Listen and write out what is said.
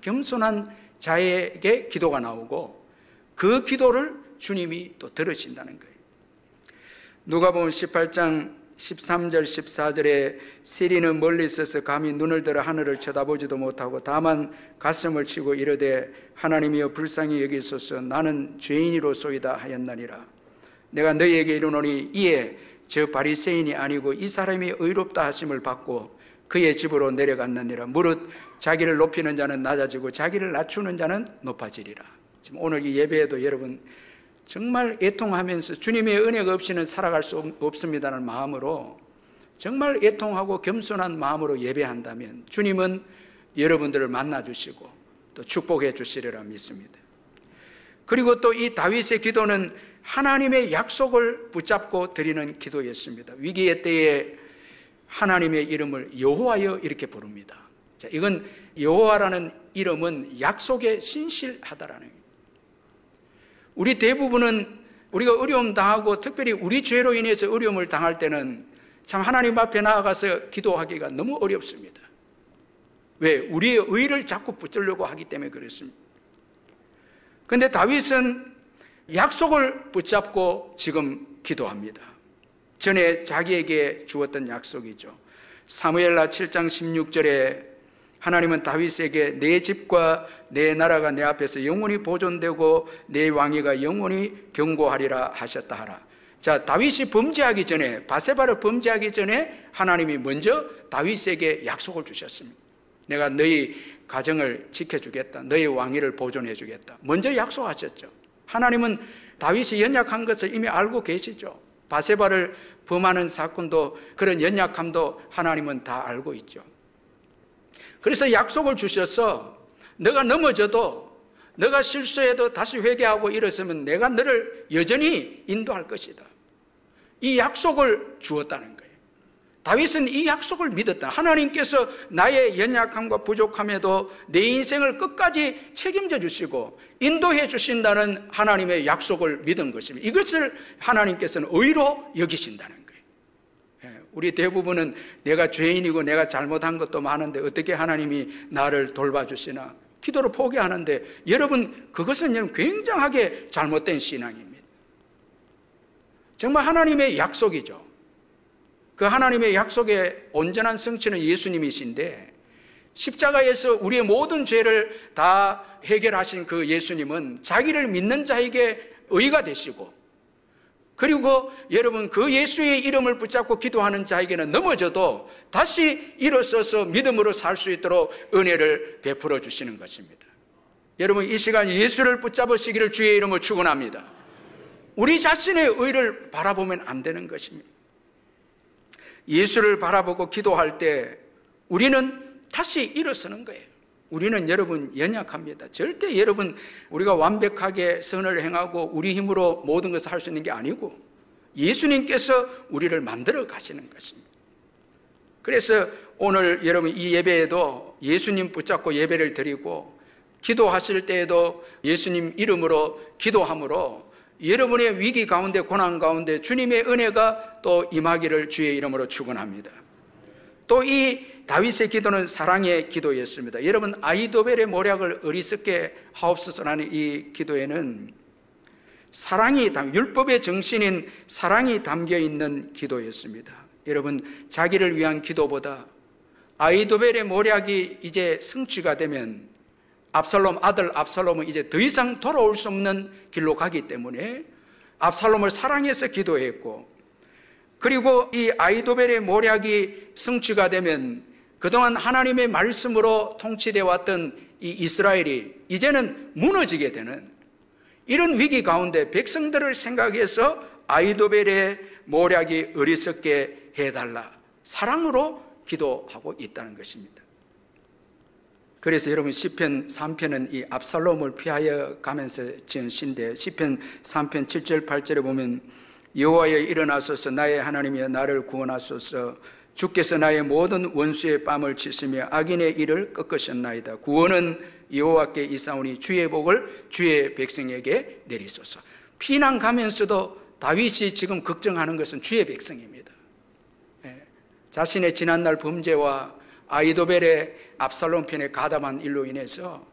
겸손한 자에게 기도가 나오고 그 기도를 주님이 또 들으신다는 거예요. 누가복음 18장 13절 14절에 세리는 멀리 있어서 감히 눈을 들어 하늘을 쳐다보지도 못하고 다만 가슴을 치고 이르되 하나님이여 불쌍히 여기소서 나는 죄인이로소이다 하였나니라. 내가 너희에게 이르노니 이에 저 바리새인이 아니고 이 사람이 의롭다 하심을 받고 그의 집으로 내려갔느니라. 무릇 자기를 높이는 자는 낮아지고 자기를 낮추는 자는 높아지리라. 지금 오늘 이 예배에도 여러분 정말 애통하면서 주님의 은혜가 없이는 살아갈 수 없습니다는 마음으로 정말 애통하고 겸손한 마음으로 예배한다면 주님은 여러분들을 만나주시고 또 축복해 주시리라 믿습니다. 그리고 또 이 다윗의 기도는 하나님의 약속을 붙잡고 드리는 기도였습니다. 위기의 때에 하나님의 이름을 여호와여 이렇게 부릅니다. 자, 이건 여호와라는 이름은 약속에 신실하다라는 거예요. 우리 대부분은 우리가 어려움 당하고 특별히 우리 죄로 인해서 어려움을 당할 때는 참 하나님 앞에 나아가서 기도하기가 너무 어렵습니다. 왜? 우리의 의를 자꾸 붙들려고 하기 때문에 그렇습니다. 그런데 다윗은 약속을 붙잡고 지금 기도합니다. 전에 자기에게 주었던 약속이죠. 사무엘하 7장 16절에 하나님은 다윗에게 내 집과 내 나라가 내 앞에서 영원히 보존되고 내 왕위가 영원히 견고하리라 하셨다 하라. 자, 다윗이 범죄하기 전에, 바세바를 범죄하기 전에 하나님이 먼저 다윗에게 약속을 주셨습니다. 내가 너희 가정을 지켜주겠다. 너희 왕위를 보존해주겠다. 먼저 약속하셨죠. 하나님은 다윗이 연약한 것을 이미 알고 계시죠. 바세바를 범하는 사건도 그런 연약함도 하나님은 다 알고 있죠. 그래서 약속을 주셔서 너가 넘어져도 너가 실수해도 다시 회개하고 일어서면 내가 너를 여전히 인도할 것이다. 이 약속을 주었다는 거예요. 다윗은 이 약속을 믿었다. 하나님께서 나의 연약함과 부족함에도 내 인생을 끝까지 책임져 주시고 인도해 주신다는 하나님의 약속을 믿은 것입니다. 이것을 하나님께서는 의로 여기신다는 거예요. 우리 대부분은 내가 죄인이고 내가 잘못한 것도 많은데 어떻게 하나님이 나를 돌봐주시나 기도를 포기하는데 여러분 그것은 굉장하게 잘못된 신앙입니다. 정말 하나님의 약속이죠. 그 하나님의 약속의 온전한 성취는 예수님이신데 십자가에서 우리의 모든 죄를 다 해결하신 그 예수님은 자기를 믿는 자에게 의가 되시고 그리고 여러분 그 예수의 이름을 붙잡고 기도하는 자에게는 넘어져도 다시 일어서서 믿음으로 살 수 있도록 은혜를 베풀어 주시는 것입니다. 여러분 이 시간 예수를 붙잡으시기를 주의 이름으로 축원합니다. 우리 자신의 의를 바라보면 안 되는 것입니다. 예수를 바라보고 기도할 때 우리는 다시 일어서는 거예요. 우리는 여러분 연약합니다. 절대 여러분 우리가 완벽하게 선을 행하고 우리 힘으로 모든 것을 할 수 있는 게 아니고 예수님께서 우리를 만들어 가시는 것입니다. 그래서 오늘 여러분 이 예배에도 예수님 붙잡고 예배를 드리고 기도하실 때에도 예수님 이름으로 기도함으로 여러분의 위기 가운데 고난 가운데 주님의 은혜가 또 임하기를 주의 이름으로 축원합니다. 또 이 다윗의 기도는 사랑의 기도였습니다. 여러분 아히도벨의 모략을 어리석게 하옵소서라는 이 기도에는 사랑이 율법의 정신인 사랑이 담겨 있는 기도였습니다. 여러분 자기를 위한 기도보다 아히도벨의 모략이 이제 성취가 되면 아들 압살롬은 이제 더 이상 돌아올 수 없는 길로 가기 때문에 압살롬을 사랑해서 기도했고 그리고 이 아히도벨의 모략이 성취가 되면 그동안 하나님의 말씀으로 통치되어 왔던 이 이스라엘이 이제는 무너지게 되는 이런 위기 가운데 백성들을 생각해서 아히도벨의 모략이 어리석게 해달라 사랑으로 기도하고 있다는 것입니다. 그래서 여러분 시편 3편은 이 압살롬을 피하여 가면서 지은 시인데 시편 3편 7절 8절에 보면 여호와여 일어나소서 나의 하나님이여 나를 구원하소서 주께서 나의 모든 원수의 뺨을 치시며 악인의 일을 꺾으셨나이다. 구원은 여호와께 있사오니 주의 복을 주의 백성에게 내리소서. 피난 가면서도 다윗이 지금 걱정하는 것은 주의 백성입니다. 자신의 지난날 범죄와 아히도벨의 압살롬 편에 가담한 일로 인해서